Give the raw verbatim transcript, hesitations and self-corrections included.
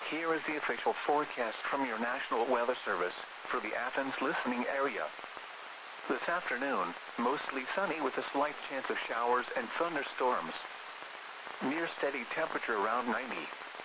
Here is the official forecast from your National Weather Service for the Athens listening area. This afternoon, mostly sunny with a slight chance of showers and thunderstorms. Near steady temperature around ninety.